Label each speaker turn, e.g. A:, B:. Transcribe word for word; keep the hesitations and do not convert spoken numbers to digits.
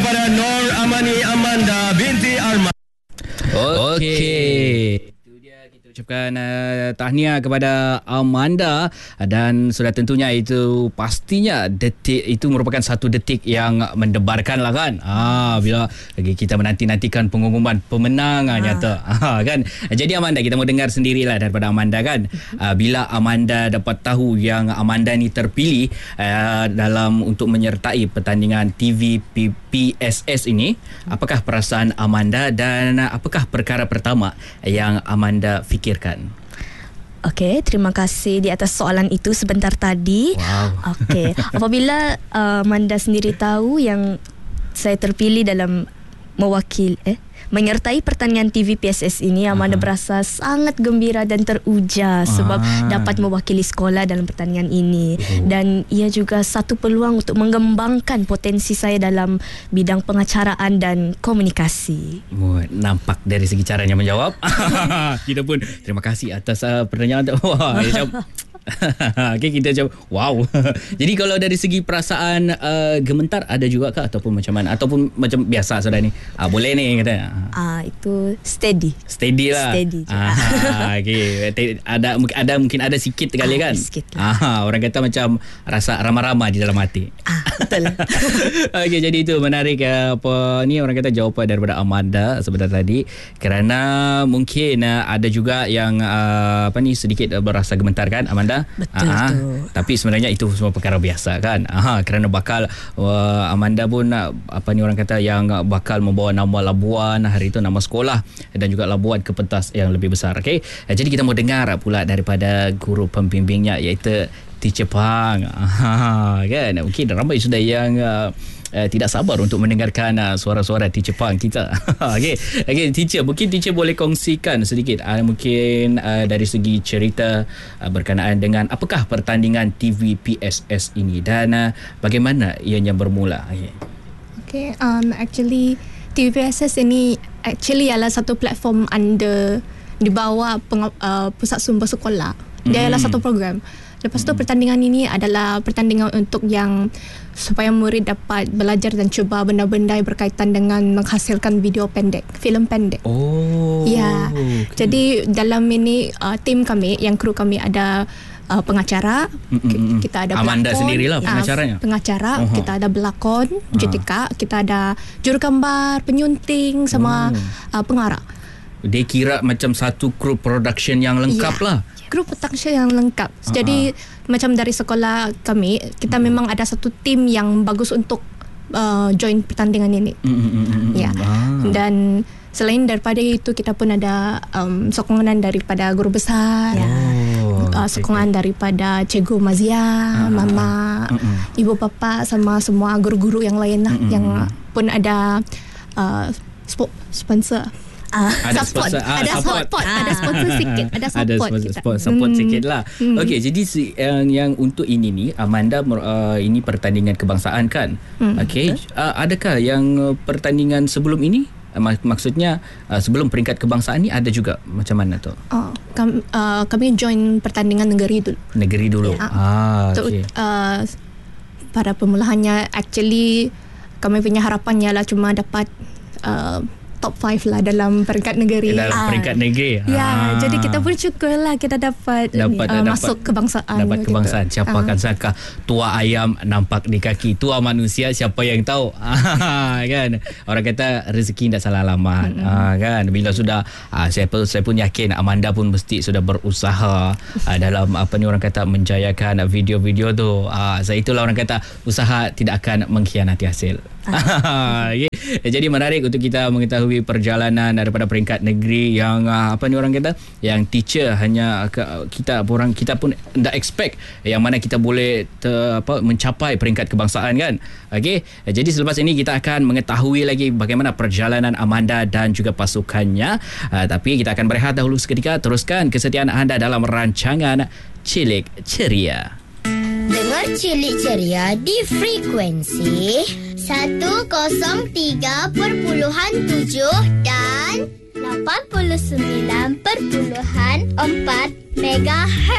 A: kepada Nur Amani Amanda binti Arman.
B: Okey. Ucapkan uh, tahniah kepada Amanda, dan sudah tentunya itu pastinya detik itu merupakan satu detik yang mendebarkan lah kan. Ah, bila lagi kita menanti-nantikan pengumuman pemenang ah. nyata. Ah, kan. Jadi Amanda, kita mau dengar sendirilah daripada Amanda kan. Uh, bila Amanda dapat tahu yang Amanda ni terpilih uh, dalam untuk menyertai pertandingan T V P S S ini, apakah perasaan Amanda dan apakah perkara pertama yang Amanda fikirkan?
C: Okey, terima kasih di atas soalan itu sebentar tadi.
B: Wow.
C: Okey, apabila uh, Amanda sendiri tahu yang saya terpilih dalam mewakili eh menyertai pertandingan T V P S S ini, Amanda Aha. berasa sangat gembira dan teruja sebab ah. dapat mewakili sekolah dalam pertandingan ini. Oh. Dan ia juga satu peluang untuk mengembangkan potensi saya dalam bidang pengacaraan dan komunikasi.
B: Oh, nampak dari segi caranya menjawab. Kita pun terima kasih atas uh, pertanyaan. Wah, okay, kita macam wow. Jadi kalau dari segi perasaan uh, gementar ada juga kah, ataupun macam mana, ataupun macam biasa sudah ni ah, boleh ni kata
C: ah uh, itu steady
B: steady lah
C: steady
B: ah, okay. ada ada mungkin ada sikit kali ah, kan
C: sikit
B: ah, orang kata macam rasa ramai-ramai di dalam hati
C: ah, betul.
B: Okay, jadi itu menarik apa ni orang kata jawapan daripada Amanda sebentar tadi, kerana mungkin uh, ada juga yang uh, apa ni sedikit uh, berasa gementar kan Amanda.
C: Betul
B: Aha,
C: tu.
B: Tapi sebenarnya itu semua perkara biasa kan. Aha, kerana bakal uh, Amanda pun uh, apa ni orang kata yang bakal membawa nama Labuan hari itu, nama sekolah dan juga Labuan ke pentas yang lebih besar. Okey. Uh, jadi kita mau dengar pula daripada guru pembimbingnya iaitu Teacher Pang. Aha, kan. Mungkin ramai sudah yang uh, Uh, tidak sabar untuk mendengarkan uh, suara-suara Teacher Pang kita. Okey, okey teacher, mungkin teacher boleh kongsikan sedikit uh, mungkin uh, dari segi cerita uh, berkenaan dengan apakah pertandingan T V P S S ini dan uh, bagaimana ianya bermula. Okey.
D: Okay, um, actually T V P S S ini actually adalah satu platform under di bawah peng, uh, pusat sumber sekolah. Dia mm. adalah satu program. Lepas tu pertandingan ini adalah pertandingan untuk yang supaya murid dapat belajar dan cuba benda-benda yang berkaitan dengan menghasilkan video pendek, filem pendek.
B: Oh.
D: Ya. Okay. Jadi dalam ini uh, tim kami, yang kru kami ada uh, pengacara, mm-hmm. kita ada
B: Amanda
D: belakon,
B: sendirilah pengacaranya.
D: Uh, pengacara,
B: uh-huh. kita
D: ada belakon, jutika, uh. kita ada jurugambar, penyunting sama uh. Uh, pengarah.
B: Dia kira macam satu kru production yang lengkap yeah. lah.
D: Grup production yang lengkap. Uh-huh. Jadi macam dari sekolah kami, kita uh-huh. memang ada satu tim yang bagus untuk uh, join pertandingan ini. Uh-huh. Ya. Uh-huh. Dan selain daripada itu, kita pun ada um, sokongan daripada guru besar.
B: Oh,
D: uh, sokongan okay. daripada Cikgu Mazia, uh-huh. Mama, uh-huh. Ibu Bapa sama semua guru-guru yang lain lah, uh-huh. yang pun ada uh, sp- sponsor.
C: Uh,
B: ada
D: support,
B: sponsor, ah,
D: ada
B: support,
D: support, ah. ada sponsor sikit, ada support,
B: ada sponsor,
D: kita.
B: support, support
D: hmm.
B: sikit lah. Hmm. Okey, jadi si, yang, yang untuk ini ni Amanda uh, ini pertandingan kebangsaan kan? Hmm. Okey, uh, adakah yang uh, pertandingan sebelum ini? Uh, mak- maksudnya uh, sebelum peringkat kebangsaan ni ada juga macam mana tu?
D: Oh, kami, uh, kami join pertandingan negeri dulu.
B: Negeri dulu. Ya. Ah, okey.
D: Uh, pada permulaannya actually kami punya harapannya lah cuma dapat uh, top five lah dalam peringkat negeri.
B: Dalam ah. peringkat negeri.
D: Ya,
B: ah.
D: jadi kita pun syukur lah kita dapat,
B: dapat,
D: uh,
B: dapat
D: masuk kebangsaan.
B: Dapat kebangsaan. Gitu. Siapa ah. akan sangka tua ayam nampak di kaki. Tua manusia siapa yang tahu. Kan? Orang kata rezeki tidak salah alamat. Mm-hmm. Ah, kan? Bila sudah ah, saya, pun, saya pun yakin Amanda pun mesti sudah berusaha ah, dalam apa ni orang kata menjayakan video-video tu. Ah, so itulah orang kata usaha tidak akan mengkhianati hasil. Ah. Okay. Jadi menarik untuk kita mengetahui perjalanan daripada peringkat negeri yang uh, apa ni orang kata yang teacher hanya ke, kita orang kita pun tidak expect yang mana kita boleh ter, apa mencapai peringkat kebangsaan kan. Okey, jadi selepas ini kita akan mengetahui lagi bagaimana perjalanan Amanda dan juga pasukannya. Uh, tapi kita akan berehat dahulu seketika. Teruskan kesetiaan anda dalam rancangan Cilik Ceria.
E: Dengar Cilik Ceria di frekuensi seratus tiga perpuluhan tujuh dan lapan puluh sembilan perpuluhan empat megahertz.